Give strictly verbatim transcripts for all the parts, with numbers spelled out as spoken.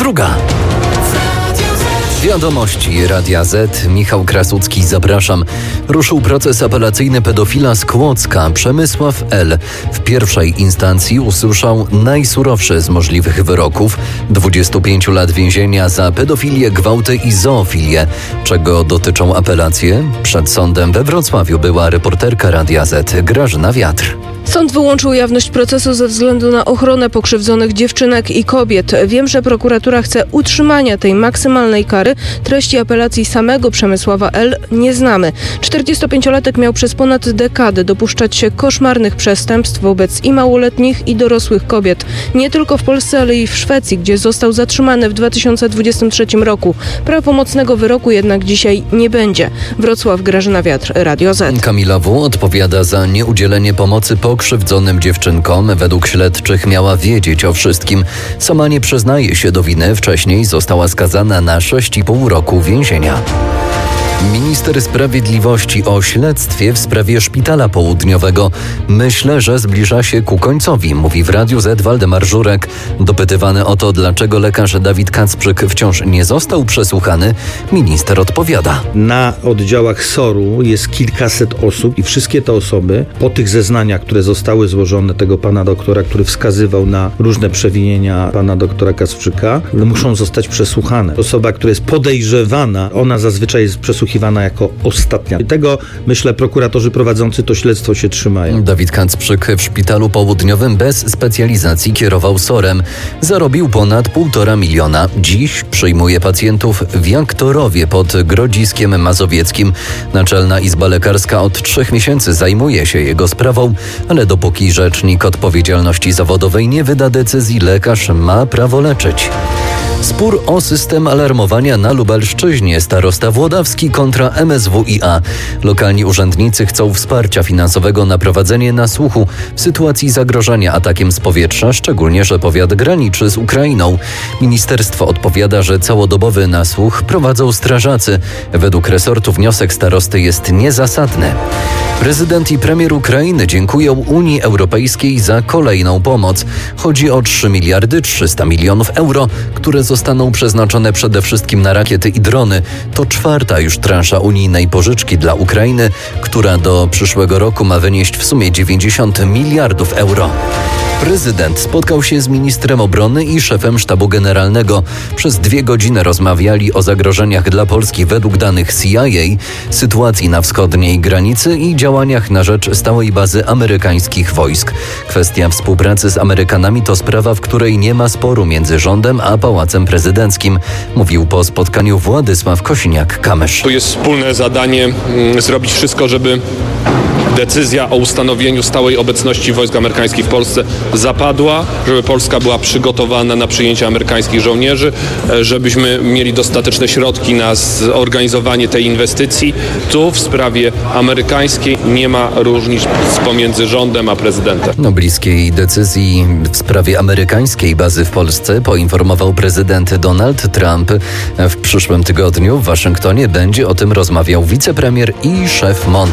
druga. Wiadomości Radia Z. Michał Krasucki, zapraszam. Ruszył proces apelacyjny pedofila z Kłodzka, Przemysław L. W pierwszej instancji usłyszał najsurowszy z możliwych wyroków. dwadzieścia pięć lat więzienia za pedofilię, gwałty i zoofilię. Czego dotyczą apelacje? Przed sądem we Wrocławiu była reporterka Radia Z. Grażyna Wiatr. Sąd wyłączył jawność procesu ze względu na ochronę pokrzywdzonych dziewczynek i kobiet. Wiem, że prokuratura chce utrzymania tej maksymalnej kary. Treści apelacji samego Przemysława L. nie znamy. czterdziestopięciolatek miał przez ponad dekadę dopuszczać się koszmarnych przestępstw wobec i małoletnich, i dorosłych kobiet. Nie tylko w Polsce, ale i w Szwecji, gdzie został zatrzymany w dwa tysiące dwudziestym trzecim roku. Prawomocnego wyroku jednak dzisiaj nie będzie. Wrocław, Grażyna Wiatr, Radio Z. Kamila W. odpowiada za nieudzielenie pomocy pokrzywdzonym dziewczynkom. Według śledczych miała wiedzieć o wszystkim. Sama nie przyznaje się do winy. Wcześniej została skazana na sześć i pół roku więzienia. Minister Sprawiedliwości o śledztwie w sprawie Szpitala Południowego. Myślę, że zbliża się ku końcowi, mówi w Radiu Z Waldemar Żurek. Dopytywany o to, dlaczego lekarz Dawid Kacprzyk wciąż nie został przesłuchany, minister odpowiada. Na oddziałach S O R-u jest kilkaset osób i wszystkie te osoby po tych zeznaniach, które zostały złożone tego pana doktora, który wskazywał na różne przewinienia pana doktora Kacprzyka, muszą zostać przesłuchane. Osoba, która jest podejrzewana, ona zazwyczaj jest przesłuchiwana jako ostatnia. Tego, myślę, prokuratorzy prowadzący to śledztwo się trzymają. Dawid Kacprzyk w Szpitalu Południowym bez specjalizacji kierował S O R-em. Zarobił ponad półtora miliona. Dziś przyjmuje pacjentów w Jaktorowie pod Grodziskiem Mazowieckim. Naczelna Izba Lekarska od trzech miesięcy zajmuje się jego sprawą, ale dopóki rzecznik odpowiedzialności zawodowej nie wyda decyzji, lekarz ma prawo leczyć. Spór o system alarmowania na Lubelszczyźnie. Starosta Włodawski kontra M S W i A. Lokalni urzędnicy chcą wsparcia finansowego na prowadzenie nasłuchu w sytuacji zagrożenia atakiem z powietrza, szczególnie że powiat graniczy z Ukrainą. Ministerstwo odpowiada, że całodobowy nasłuch prowadzą strażacy. Według resortu wniosek starosty jest niezasadny. Prezydent i premier Ukrainy dziękują Unii Europejskiej za kolejną pomoc. Chodzi o trzy miliardy trzysta milionów euro, które zostaną przeznaczone przede wszystkim na rakiety i drony. To czwarta już transza unijnej pożyczki dla Ukrainy, która do przyszłego roku ma wynieść w sumie dziewięćdziesiąt miliardów euro. Prezydent spotkał się z ministrem obrony i szefem sztabu generalnego. Przez dwie godziny rozmawiali o zagrożeniach dla Polski według danych C I A, sytuacji na wschodniej granicy i działaniach na rzecz stałej bazy amerykańskich wojsk. Kwestia współpracy z Amerykanami to sprawa, w której nie ma sporu między rządem a Pałacem Prezydenckim, mówił po spotkaniu Władysław Kosiniak-Kamysz. Tu jest wspólne zadanie mm, zrobić wszystko, żeby decyzja o ustanowieniu stałej obecności wojsk amerykańskich w Polsce zapadła, żeby Polska była przygotowana na przyjęcie amerykańskich żołnierzy, żebyśmy mieli dostateczne środki na zorganizowanie tej inwestycji. Tu w sprawie amerykańskiej nie ma różnic pomiędzy rządem a prezydentem. No, bliskiej decyzji w sprawie amerykańskiej bazy w Polsce poinformował prezydent Donald Trump. W przyszłym tygodniu w Waszyngtonie będzie o tym rozmawiał wicepremier i szef M O N.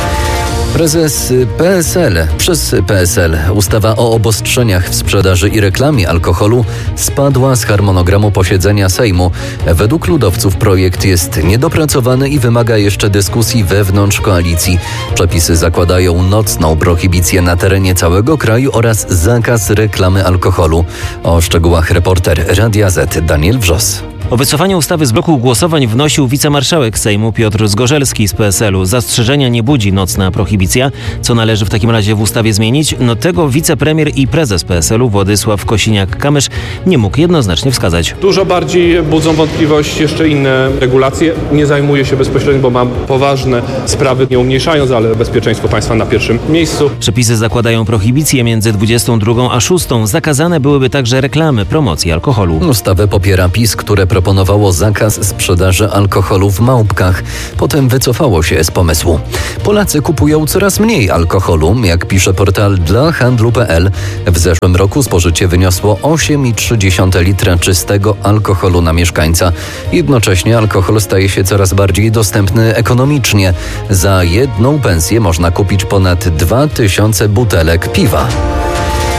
Prezes P S L. Przez P S L ustawa o obostrzeniach w sprzedaży i reklamie alkoholu spadła z harmonogramu posiedzenia Sejmu. Według ludowców projekt jest niedopracowany i wymaga jeszcze dyskusji wewnątrz koalicji. Przepisy zakładają nocną prohibicję na terenie całego kraju oraz zakaz reklamy alkoholu. O szczegółach reporter Radia Z Daniel Wrzos. O wycofanie ustawy z bloku głosowań wnosił wicemarszałek Sejmu Piotr Zgorzelski z P S L-u. Zastrzeżenia nie budzi nocna prohibicja. Co należy w takim razie w ustawie zmienić? No tego wicepremier i prezes P S L-u Władysław Kosiniak-Kamysz nie mógł jednoznacznie wskazać. Dużo bardziej budzą wątpliwość jeszcze inne regulacje. Nie zajmuję się bezpośrednio, bo mam poważne sprawy, nie umniejszając, ale bezpieczeństwo państwa na pierwszym miejscu. Przepisy zakładają prohibicję między dwudziestą drugą a szóstą. Zakazane byłyby także reklamy, promocji alkoholu. Ustawę popiera PiS, które proponowało zakaz sprzedaży alkoholu w małpkach. Potem wycofało się z pomysłu. Polacy kupują coraz mniej alkoholu, jak pisze portal dla handlu kropka p l. W zeszłym roku spożycie wyniosło osiem przecinek trzy litra czystego alkoholu na mieszkańca. Jednocześnie alkohol staje się coraz bardziej dostępny ekonomicznie. Za jedną pensję można kupić ponad dwa tysiące butelek piwa.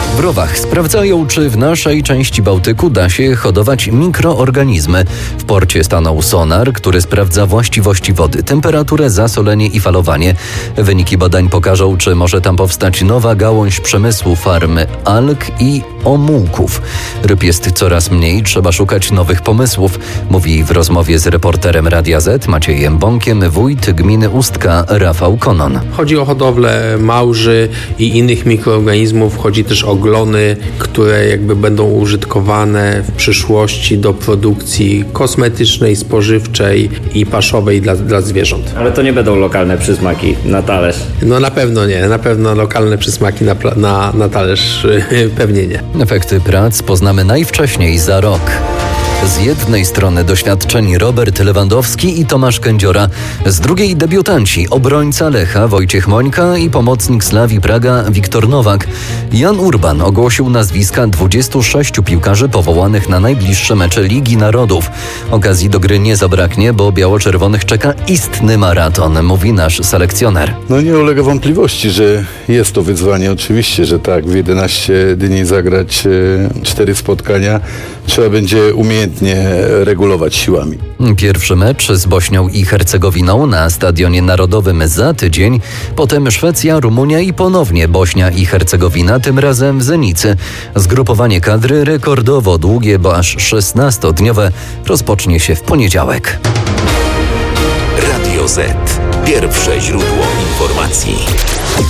W rowach sprawdzają, czy w naszej części Bałtyku da się hodować mikroorganizmy. W porcie stanął sonar, który sprawdza właściwości wody, temperaturę, zasolenie i falowanie. Wyniki badań pokażą, czy może tam powstać nowa gałąź przemysłu farmy alg i omułków. Ryb jest coraz mniej, trzeba szukać nowych pomysłów, mówi w rozmowie z reporterem Radia Z Maciejem Bąkiem wójt gminy Ustka Rafał Konon. Chodzi o hodowlę małży i innych mikroorganizmów, chodzi też o glony, które jakby będą użytkowane w przyszłości do produkcji kosmetycznej, spożywczej i paszowej dla, dla zwierząt. Ale to nie będą lokalne przysmaki na talerz? No na pewno nie, na pewno lokalne przysmaki na, na, na talerz pewnie nie. Efekty prac poznamy najwcześniej za rok. Z jednej strony doświadczeni Robert Lewandowski i Tomasz Kędziora, z drugiej debiutanci, obrońca Lecha Wojciech Mońka i pomocnik Slavii Praga Wiktor Nowak. Jan Urban ogłosił nazwiska dwudziestu sześciu piłkarzy powołanych na najbliższe mecze Ligi Narodów. Okazji do gry nie zabraknie, bo biało-czerwonych czeka istny maraton, mówi nasz selekcjoner. No nie ulega wątpliwości, że jest to wyzwanie. Oczywiście, że tak. W jedenaście dni zagrać cztery spotkania. Trzeba będzie umiejętnie regulować siłami. Pierwszy mecz z Bośnią i Hercegowiną na Stadionie Narodowym za tydzień. Potem Szwecja, Rumunia i ponownie Bośnia i Hercegowina, tym razem w Zenicy. Zgrupowanie kadry rekordowo długie, bo aż szesnastodniowe, rozpocznie się w poniedziałek. Radio Z. Pierwsze źródło informacji.